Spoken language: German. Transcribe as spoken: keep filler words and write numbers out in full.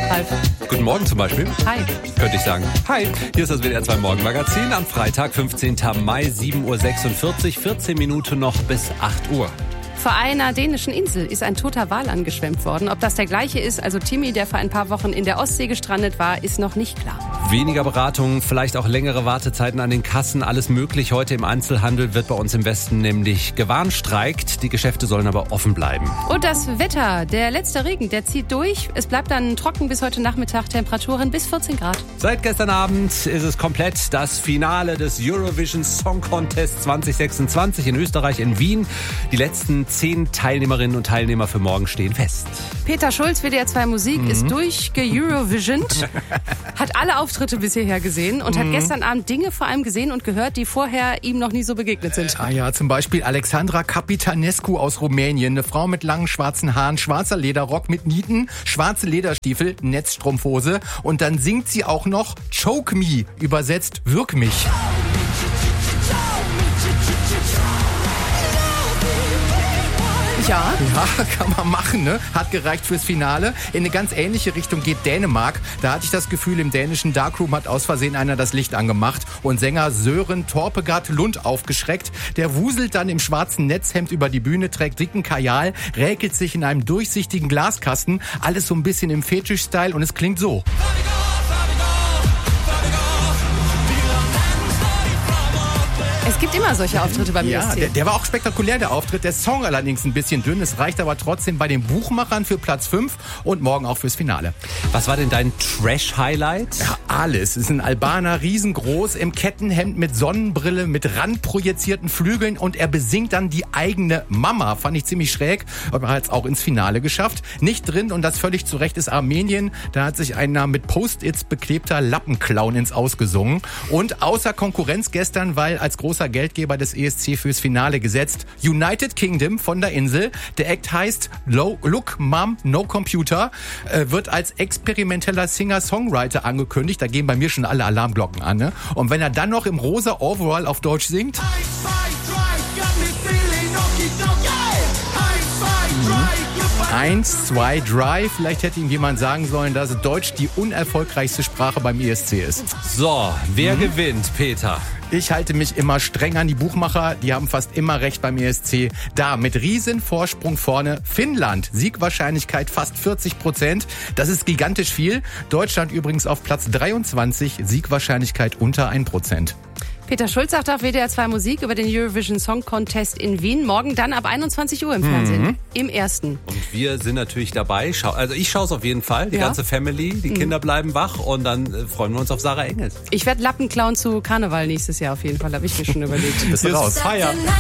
Ralf. Guten Morgen zum Beispiel. Hi. Könnte ich sagen. Hi, hier ist das W D R zwei Morgenmagazin am Freitag, fünfzehnten Mai, sieben Uhr sechsundvierzig, vierzehn Minuten noch bis acht Uhr. Vor einer dänischen Insel ist ein toter Wal angeschwemmt worden. Ob das der gleiche ist, also Timmy, der vor ein paar Wochen in der Ostsee gestrandet war, ist noch nicht klar. Weniger Beratungen, vielleicht auch längere Wartezeiten an den Kassen, alles möglich. Heute im Einzelhandel wird bei uns im Westen nämlich gewarnstreikt. Die Geschäfte sollen aber offen bleiben. Und das Wetter, der letzte Regen, der zieht durch. Es bleibt dann trocken bis heute Nachmittag, Temperaturen bis vierzehn Grad. Seit gestern Abend ist es komplett das Finale des Eurovision Song Contest zwanzig sechsundzwanzig in Österreich in Wien. Die letzten zehn Teilnehmerinnen und Teilnehmer für morgen stehen fest. Peter Schulz, W D R zwei Musik, mhm. ist durchge-Eurovisioned, hat alle Auftritte bis hierher gesehen und mhm. hat gestern Abend Dinge vor allem gesehen und gehört, die vorher ihm noch nie so begegnet sind. Ah ja, zum Beispiel Alexandra Capitanescu aus Rumänien, eine Frau mit langen schwarzen Haaren, schwarzer Lederrock mit Nieten, schwarze Lederstiefel, Netzstrumpfhose und dann singt sie auch noch Choke Me, übersetzt Wirk mich. Ja. Ja, kann man machen, ne? Hat gereicht fürs Finale. In eine ganz ähnliche Richtung geht Dänemark. Da hatte ich das Gefühl, im dänischen Darkroom hat aus Versehen einer das Licht angemacht und Sänger Sören Torpegaard Lund aufgeschreckt. Der wuselt dann im schwarzen Netzhemd über die Bühne, trägt dicken Kajal, räkelt sich in einem durchsichtigen Glaskasten. Alles so ein bisschen im Fetisch-Style und es klingt so. Es gibt immer solche Auftritte beim Ja, E S C. der, der war auch spektakulär, der Auftritt. Der Song allerdings ein bisschen dünn. Es reicht aber trotzdem bei den Buchmachern für Platz fünf und morgen auch fürs Finale. Was war denn dein Trash-Highlight? Ja, alles. Es ist ein Albaner, riesengroß, im Kettenhemd mit Sonnenbrille, mit randprojizierten Flügeln und er besingt dann die eigene Mama. Fand ich ziemlich schräg, aber hat es auch ins Finale geschafft. Nicht drin, und das völlig zu Recht, ist Armenien. Da hat sich ein mit Post-its beklebter Lappenclown ins Ausgesungen. Und außer Konkurrenz gestern, weil als großer Geldgeber des E S C fürs Finale gesetzt, United Kingdom von der Insel. Der Act heißt Look Mom No Computer, äh, wird als experimenteller Singer-Songwriter angekündigt. Da gehen bei mir schon alle Alarmglocken an. Ne? Und wenn er dann noch im rosa Overall auf Deutsch singt... Eins, zwei, Drive. Vielleicht hätte ihm jemand sagen sollen, dass Deutsch die unerfolgreichste Sprache beim E S C ist. So, wer mhm. gewinnt, Peter? Ich halte mich immer streng an die Buchmacher. Die haben fast immer recht beim E S C. Da mit riesen Vorsprung vorne Finnland. Siegwahrscheinlichkeit fast vierzig Prozent. Das ist gigantisch viel. Deutschland übrigens auf Platz dreiundzwanzig. Siegwahrscheinlichkeit unter ein Prozent. Peter Schulz sagt auf W D R zwei Musik über den Eurovision Song Contest in Wien. Morgen dann ab einundzwanzig Uhr im Fernsehen. Mhm. Im ersten. Und wir sind natürlich dabei. Schau, also ich schaue es auf jeden Fall. Die ja. ganze Family. Die mhm. Kinder bleiben wach. Und dann äh, freuen wir uns auf Sarah Engels. Ich werde Lappen klauen zu Karneval nächstes Jahr auf jeden Fall. Habe ich mir schon überlegt. Bist du raus? Feier.